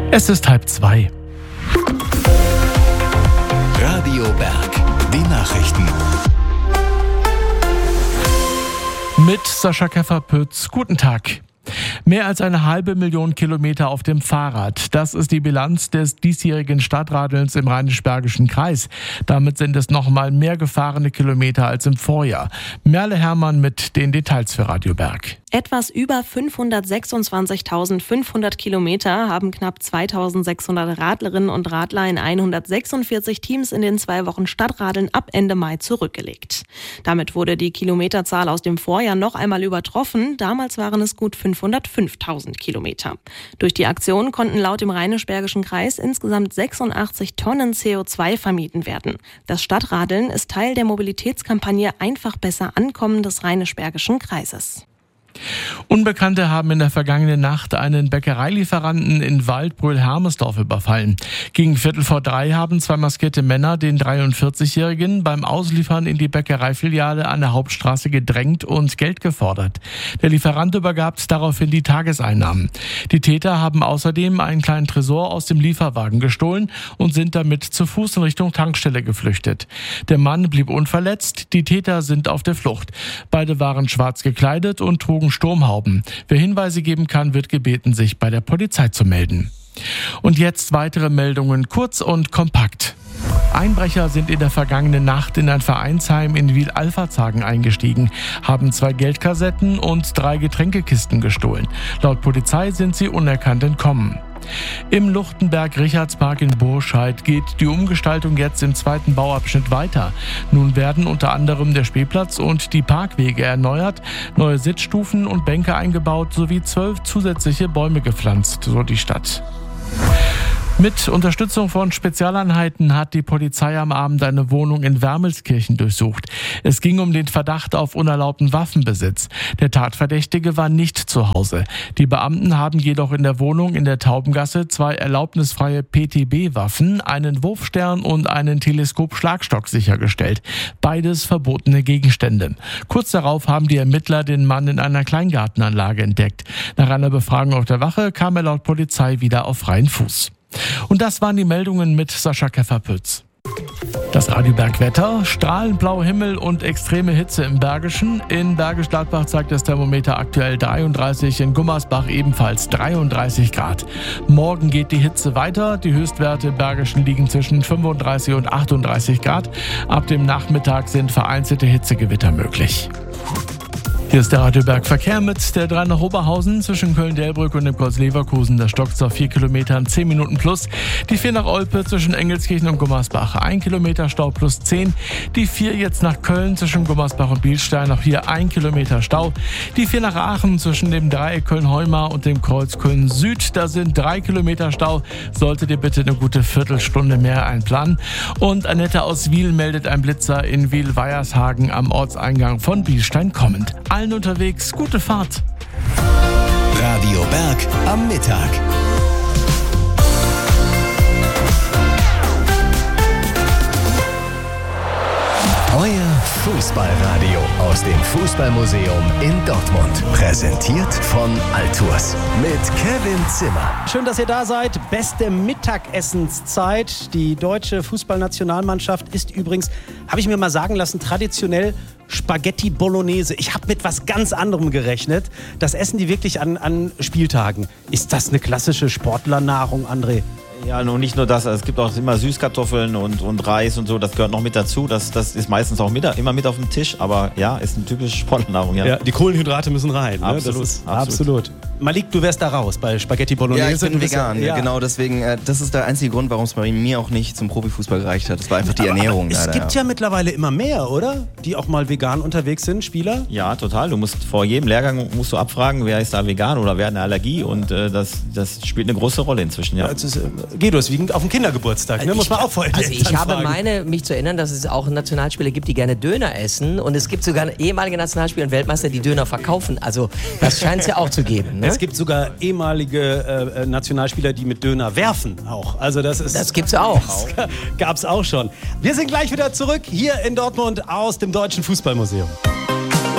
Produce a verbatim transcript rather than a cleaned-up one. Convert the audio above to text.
Es ist halb zwei. Radio Berg, die Nachrichten. Mit Sascha Keffer-Pütz. Guten Tag. Mehr als eine halbe Million Kilometer auf dem Fahrrad. Das ist die Bilanz des diesjährigen Stadtradelns im Rheinisch-Bergischen Kreis. Damit sind es noch mal mehr gefahrene Kilometer als im Vorjahr. Merle Herrmann mit den Details für Radio Berg. Etwas über fünfhundertsechsundzwanzigtausendfünfhundert Kilometer haben knapp zweitausendsechshundert Radlerinnen und Radler in hundertsechsundvierzig Teams in den zwei Wochen Stadtradeln ab Ende Mai zurückgelegt. Damit wurde die Kilometerzahl aus dem Vorjahr noch einmal übertroffen. Damals waren es gut fünfhundertfünftausend Kilometer. Durch die Aktion konnten laut dem Rheinisch-Bergischen Kreis insgesamt sechsundachtzig Tonnen C O zwei vermieden werden. Das Stadtradeln ist Teil der Mobilitätskampagne Einfach besser ankommen des Rheinisch-Bergischen Kreises. Unbekannte haben in der vergangenen Nacht einen Bäckereilieferanten in Waldbröl-Hermesdorf überfallen. Gegen Viertel vor drei haben zwei maskierte Männer den dreiundvierzigjährigen beim Ausliefern in die Bäckereifiliale an der Hauptstraße gedrängt und Geld gefordert. Der Lieferant übergab daraufhin die Tageseinnahmen. Die Täter haben außerdem einen kleinen Tresor aus dem Lieferwagen gestohlen und sind damit zu Fuß in Richtung Tankstelle geflüchtet. Der Mann blieb unverletzt, die Täter sind auf der Flucht. Beide waren schwarz gekleidet und trugen Sturmhauben. Wer Hinweise geben kann, wird gebeten, sich bei der Polizei zu melden. Und jetzt weitere Meldungen, kurz und kompakt. Einbrecher sind in der vergangenen Nacht in ein Vereinsheim in Wil-Alfertshagen eingestiegen, haben zwei Geldkassetten und drei Getränkekisten gestohlen. Laut Polizei sind sie unerkannt entkommen. Im Luchtenberg-Richardspark in Burscheid geht die Umgestaltung jetzt im zweiten Bauabschnitt weiter. Nun werden unter anderem der Spielplatz und die Parkwege erneuert, neue Sitzstufen und Bänke eingebaut sowie zwölf zusätzliche Bäume gepflanzt, so die Stadt. Mit Unterstützung von Spezialeinheiten hat die Polizei am Abend eine Wohnung in Wermelskirchen durchsucht. Es ging um den Verdacht auf unerlaubten Waffenbesitz. Der Tatverdächtige war nicht zu Hause. Die Beamten haben jedoch in der Wohnung in der Taubengasse zwei erlaubnisfreie P T B-Waffen, einen Wurfstern und einen Teleskop-Schlagstock sichergestellt. Beides verbotene Gegenstände. Kurz darauf haben die Ermittler den Mann in einer Kleingartenanlage entdeckt. Nach einer Befragung auf der Wache kam er laut Polizei wieder auf freien Fuß. Und das waren die Meldungen mit Sascha Keffer-Pütz. Das Radio Berg Wetter, strahlend blauer Himmel und extreme Hitze im Bergischen. In Bergisch Gladbach zeigt das Thermometer aktuell dreiunddreißig, in Gummersbach ebenfalls dreiunddreißig Grad. Morgen geht die Hitze weiter. Die Höchstwerte im Bergischen liegen zwischen fünfunddreißig und achtunddreißig Grad. Ab dem Nachmittag sind vereinzelte Hitzegewitter möglich. Hier ist der Radio Berg Verkehr mit der drei nach Oberhausen zwischen Köln-Delbrück und dem Kreuz Leverkusen. Der stockt auf vier Kilometern, zehn Minuten plus. Die vier nach Olpe zwischen Engelskirchen und Gummersbach, ein Kilometer Stau plus zehn. Die vier jetzt nach Köln zwischen Gummersbach und Bielstein, auch hier ein Kilometer Stau. Die vier nach Aachen zwischen dem Dreieck Köln-Heumar und dem Kreuz Köln-Süd, da sind drei Kilometer Stau. Solltet ihr bitte eine gute Viertelstunde mehr einplanen. Und Annette aus Wiel meldet ein Blitzer in Wiel-Weiershagen am Ortseingang von Bielstein kommend. Allen unterwegs, gute Fahrt. Radio Berg am Mittag. Euer Fußballradio aus dem Fußballmuseum in Dortmund. Präsentiert von Altours mit Kevin Zimmer. Schön, dass ihr da seid. Beste Mittagessenszeit. Die deutsche Fußballnationalmannschaft ist übrigens, habe ich mir mal sagen lassen, traditionell Spaghetti Bolognese. Ich habe mit was ganz anderem gerechnet. Das essen die wirklich an, an Spieltagen. Ist das eine klassische Sportlernahrung, André? Ja, nur nicht nur das, es gibt auch immer Süßkartoffeln und, und Reis und so, das gehört noch mit dazu. Das, das ist meistens auch mit, immer mit auf dem Tisch, aber ja, ist eine typische Sportnahrung. Ja, ja, die Kohlenhydrate müssen rein. Absolut, ne? Das ist, absolut. absolut. Malik, du wärst da raus bei Spaghetti Bolognese. Ja, ich bin du bist vegan, ja, genau deswegen, äh, das ist der einzige Grund, warum es bei mir auch nicht zum Profifußball gereicht hat. Das war einfach die aber, Ernährung. Aber es leider, gibt ja. ja mittlerweile immer mehr, oder? Die auch mal vegan unterwegs sind, Spieler? Ja, total. Du musst vor jedem Lehrgang musst du abfragen, wer ist da vegan oder wer hat eine Allergie und äh, das, das spielt eine große Rolle inzwischen, ja. Also, äh, Guido, ist wie auf dem Kindergeburtstag, ne? Muss man auch vorher Also ich anfragen. habe meine, mich zu erinnern, dass es auch Nationalspieler gibt, die gerne Döner essen und es gibt sogar ehemalige Nationalspieler und Weltmeister, die Döner verkaufen. Also das scheint es ja auch zu geben. Ne? Es gibt sogar ehemalige äh, Nationalspieler, die mit Döner werfen auch. Also das ist, das gibt's auch. Das gab's auch schon. Wir sind gleich wieder zurück hier in Dortmund aus dem Deutschen Fußballmuseum.